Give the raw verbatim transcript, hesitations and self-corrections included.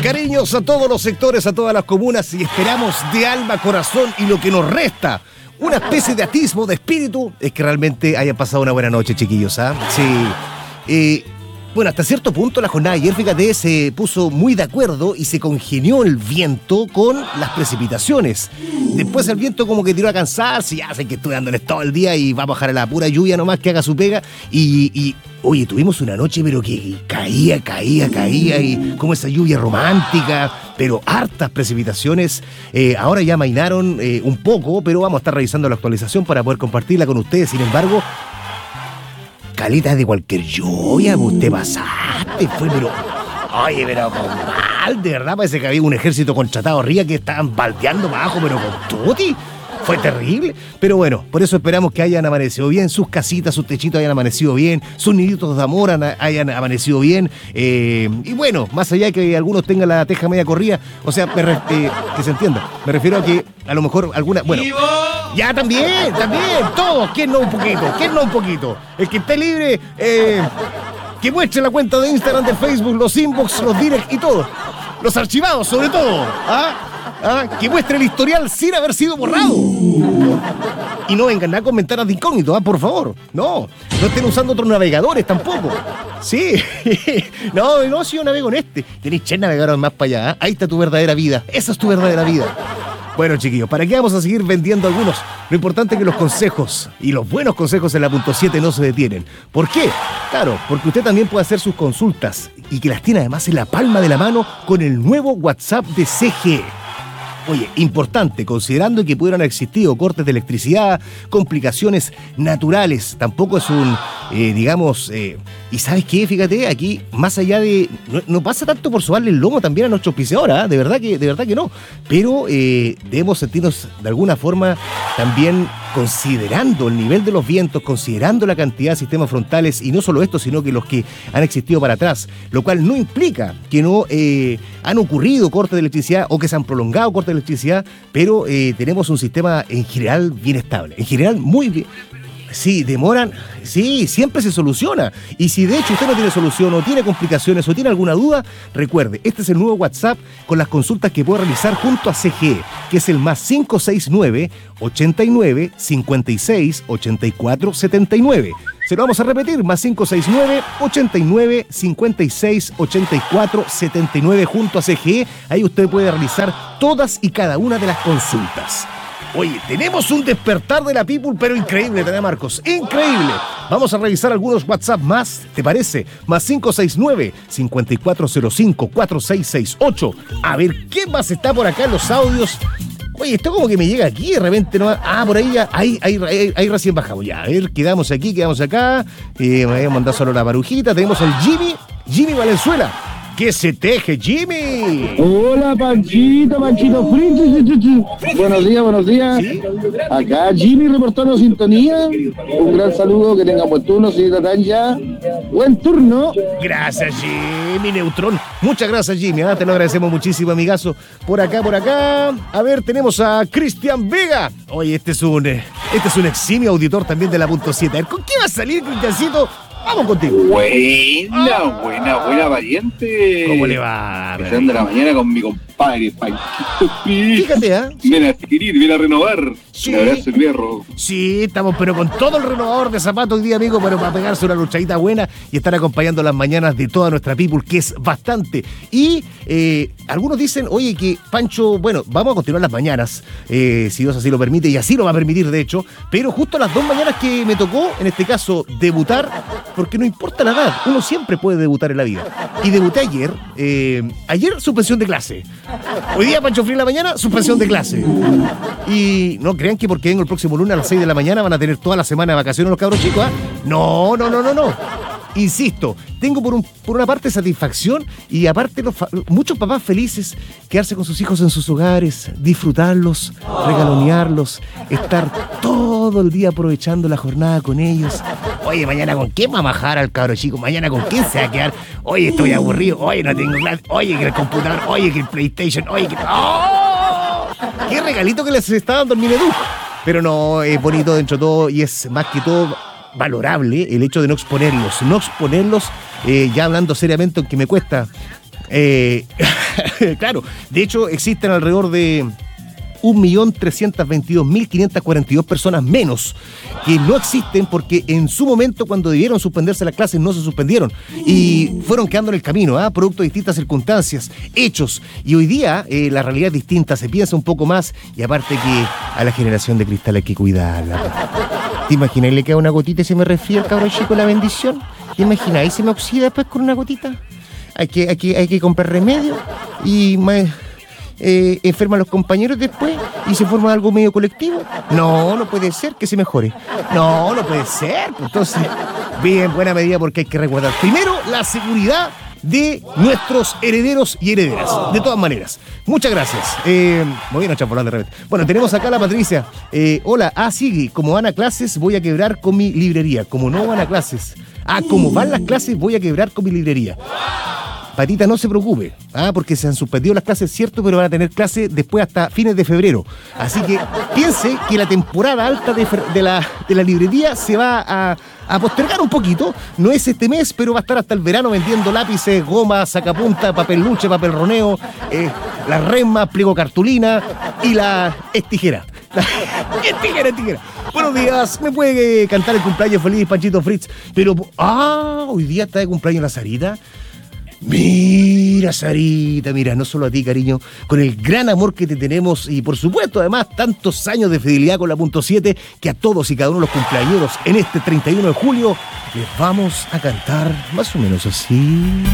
Cariños a todos los sectores, a todas las comunas y esperamos de alma, corazón y lo que nos resta, una especie de atismo, de espíritu, es que realmente hayan pasado una buena noche, chiquillos, ¿ah? Sí. Eh, bueno, hasta cierto punto la jornada de ayer, fíjate, se puso muy de acuerdo y se congenió el viento con las precipitaciones. Después el viento como que tiró a cansarse, ya sé que estoy dándoles todo el día y va a bajar a la pura lluvia nomás que haga su pega. Y, y oye, tuvimos una noche pero que caía, caía, caía y como esa lluvia romántica, pero hartas precipitaciones. Eh, ahora ya amainaron eh, un poco, pero vamos a estar revisando la actualización para poder compartirla con ustedes. Sin embargo, calitas de cualquier lluvia, vos te pasaste, fue pero... Oye, pero con mal, de verdad, parece que había un ejército contratado arriba que estaban baldeando para abajo, pero con tutti. Fue terrible. Pero bueno, por eso esperamos que hayan amanecido bien, sus casitas, sus techitos hayan amanecido bien, sus niditos de amor hayan amanecido bien. Eh, y bueno, más allá de que algunos tengan la teja media corrida, o sea, me re, eh, que se entienda, me refiero a que a lo mejor alguna... Bueno, ya también, también, todos, ¿quién no un poquito? ¿Quién no un poquito? El que esté libre... Eh, que muestre la cuenta de Instagram, de Facebook, los inbox, los direct y todo. Los archivados, sobre todo. ¿Ah? ¿Ah? Que muestre el historial sin haber sido borrado. Y no vengan a comentar de incógnito, ¿ah? Por favor. No, no estén usando otros navegadores tampoco. Sí. No, no, si yo navego en este. Tenéis tres navegadores más para allá. ¿Ah? Ahí está tu verdadera vida. Esa es tu verdadera vida. Bueno, chiquillos, ¿para qué vamos a seguir vendiendo algunos? Lo importante es que los consejos y los buenos consejos en la punto siete no se detienen. ¿Por qué? Claro, porque usted también puede hacer sus consultas y que las tiene además en la palma de la mano con el nuevo WhatsApp de C G E. Oye, importante, considerando que pudieran haber existido cortes de electricidad, complicaciones naturales, tampoco es un, eh, digamos, eh, y ¿sabes qué? Fíjate, aquí, más allá de, no, no pasa tanto por sobarle el lomo también a nuestros auspiciadores, ¿eh? de verdad que, de verdad que no, pero eh, debemos sentirnos de alguna forma también considerando el nivel de los vientos, considerando la cantidad de sistemas frontales, y no solo esto, sino que los que han existido para atrás, lo cual no implica que no eh, han ocurrido cortes de electricidad o que se han prolongado cortes de electricidad, pero eh, tenemos un sistema en general bien estable, en general muy bien. Sí, demoran, sí, siempre se soluciona. Y si de hecho usted no tiene solución o tiene complicaciones o tiene alguna duda, recuerde, este es el nuevo WhatsApp con las consultas que puede realizar junto a C G E, que es el más cinco seis nueve, ochenta y nueve, cincuenta y seis, ochenta y cuatro, setenta y nueve. Se lo vamos a repetir, más cinco seis nueve, ochenta y nueve, cincuenta y seis, ochenta y cuatro, setenta y nueve junto a C G E. Ahí usted puede realizar todas y cada una de las consultas. Oye, tenemos un despertar de la people, pero increíble, Tania Marcos, increíble. Vamos a revisar algunos WhatsApp más, ¿te parece? Más cinco seis nueve, cincuenta y cuatro cero cinco, cuatro seis seis ocho. A ver, ¿qué más está por acá en los audios? Oye, esto como que me llega aquí, de repente no... Ah, por ahí ya, ahí, ahí, ahí, ahí recién bajamos. Ya, a ver, quedamos aquí, quedamos acá. Eh, me voy a mandar solo la parujita. Tenemos el Jimmy, Jimmy Valenzuela. ¡Que se teje, Jimmy! Hola, Panchito, Panchito Frito. Buenos días, buenos días. ¿Sí? Acá Jimmy reportando sintonía. Un gran saludo, que tengan buen turno, señorita Tanya. Buen turno. Gracias, Jimmy Neutrón. Muchas gracias, Jimmy. ¿eh? Te lo agradecemos muchísimo, amigazo. Por acá, por acá. A ver, tenemos a Cristian Vega. Oye, este es un, este es un eximio auditor también de la punto siete. A ver, ¿con qué va a salir, Cristiancito? Vamos contigo. Buena, ah. buena, buena variante. ¿Cómo le va? Empezando la mañana con mi compadre Panchito. Fíjate, ¿eh? Viene a adquirir, viene a renovar. Sí. Un abrazo, el perro. Sí, estamos pero con todo el renovador de zapatos hoy día, amigo, pero para pegarse una luchadita buena y estar acompañando las mañanas de toda nuestra people, que es bastante. Y eh, algunos dicen, oye, que Pancho, bueno, vamos a continuar las mañanas, eh, si Dios así lo permite, y así lo va a permitir, de hecho, pero justo las dos mañanas que me tocó, en este caso, debutar, porque no importa la edad, uno siempre puede debutar en la vida. Y debuté ayer, eh, ayer suspensión de clase. Hoy día, Pancho Frío en la mañana, suspensión de clase. Y no crean que porque vengo el próximo lunes a las seis de la mañana van a tener toda la semana de vacaciones los cabros chicos, ¿eh? No, no, no, no, no. Insisto, tengo por, un, por una parte satisfacción y aparte los fa- muchos papás felices, quedarse con sus hijos en sus hogares, disfrutarlos, regalonearlos, estar todo el día aprovechando la jornada con ellos. Oye, mañana con quién va a bajar al cabro chico, mañana con quién se va a quedar. Oye, estoy aburrido, oye, no tengo clase, oye, que el computador, oye, que el PlayStation, oye, que... ¡Oh! ¡Qué regalito que les está dando el Mineduc! Pero no, es bonito dentro de todo y es más que todo valorable el hecho de no exponerlos, no exponerlos, eh, ya hablando seriamente, aunque me cuesta Eh, claro, de hecho existen alrededor de un millón trescientos veintidós mil quinientas cuarenta y dos personas menos que no existen porque en su momento cuando debieron suspenderse las clases no se suspendieron y fueron quedando en el camino, ¿eh? Producto de distintas circunstancias, hechos, y hoy día eh, la realidad es distinta, se piensa un poco más y aparte que a la generación de cristal hay que cuidarla. ¿Te imaginas? Le queda una gotita y se me resfría el cabrón chico la bendición. ¿Te imaginas? Y se me oxida después con una gotita. Hay que, hay que, hay que comprar remedio y más, eh, enferman los compañeros después y se forma algo medio colectivo. No, no puede ser que se mejore. No, no puede ser. Entonces, bien, buena medida porque hay que resguardar primero la seguridad de nuestros herederos y herederas. De todas maneras. Muchas gracias. Eh, me voy a chapolar de repente. Bueno, tenemos acá a la Patricia. Eh, hola, ah, sigue. Como van a clases, voy a quebrar con mi librería. Como no van a clases. Ah, como van las clases, voy a quebrar con mi librería. Patita, no se preocupe, ¿ah? Porque se han suspendido las clases, cierto, pero van a tener clases después hasta fines de febrero. Así que piense que la temporada alta de, de, la, de la librería se va a, a postergar un poquito. No es este mes, pero va a estar hasta el verano vendiendo lápices, gomas, sacapunta, papel luche, papel roneo, eh, la resma, pliego cartulina y la estijera. Es tijera, es tijera. Buenos días, ¿me puede cantar el cumpleaños feliz, Panchito Fritz? Pero, ah, hoy día está de cumpleaños la Sarita. Mira, Sarita, mira, no solo a ti, cariño, con el gran amor que te tenemos y por supuesto, además, tantos años de fidelidad con la punto siete, que a todos y cada uno de los cumpleañeros en este treinta y uno de julio les vamos a cantar más o menos así.